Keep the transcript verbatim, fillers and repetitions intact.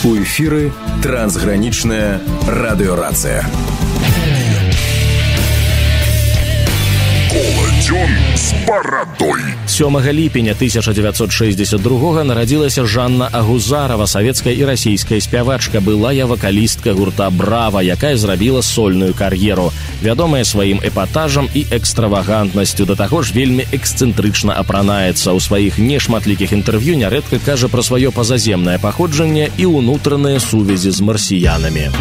У эфіры трансгранічная радыёрацыя. Коладзён з барадой. сёмага ліпеня тысяча дзевяцьсот шэсцьдзесят другога нарадзілася Жанна Агузарова, савецкая і расійская спявачка, былая вакалістка гурта «Брава», якая зрабіла сольную кар'еру, вядомая сваім эпатажам і экстравагантнасцю, да таго ж вельмі эксцэнтрычна апранаецца. У сваіх нешматлікіх інтэрв'ю нярэдка кажа пра сваё пазаземнае паходжанне і ўнутраныя сувязі з марсіянамі.